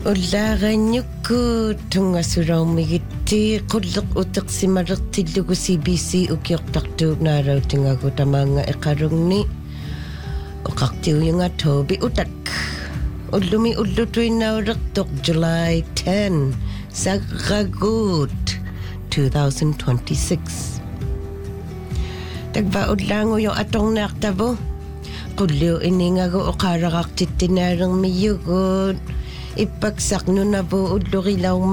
Уллаариннюкку тунгассулаумигитти qulleq uteqsimalertillugu CBC ukiortartuugnaalautingaagu tamaanga eqalungni oqartiuyunga Toby utak ullumi ullutuinnaulertoq July 10 Sagragut 2026 tagba ullaanguyo atornaartavu qulliu iningagu oqaaraqartittinaalermiyugut ippaksaqnunavu ullurilauma